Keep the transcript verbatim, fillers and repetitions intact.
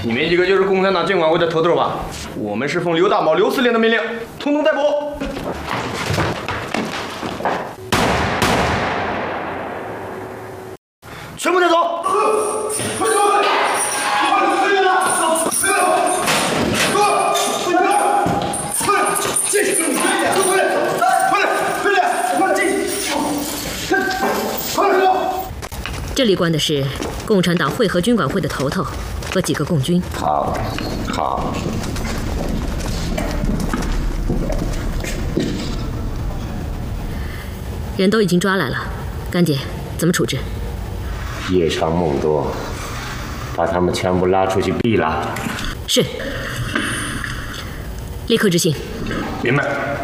你们几个就是共产党监管会的头头吧？我们是奉刘大宝刘司令的命令，通通逮捕！全部带走！快走！ 这里关的是共产党会和军管会的头头和几个共军。 好，好。 人都已经抓来了，干姐，怎么处置？ 夜长梦多，把他们全部拉出去毙了。 是。立刻执行。 明白。